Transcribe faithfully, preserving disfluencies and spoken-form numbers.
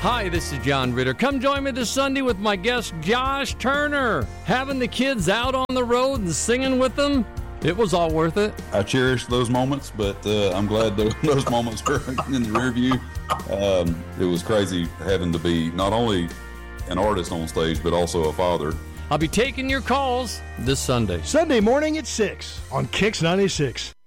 Hi, this is John Ritter. Come join me this Sunday with my guest, Josh Turner. Having the kids out on the road and singing with them, it was all worth it. I cherish those moments, but uh, I'm glad those, those moments are in the rear view. Um, it was crazy having to be not only an artist on stage, but also a father. I'll be taking your calls this Sunday. Sunday morning at six on Kix ninety-six.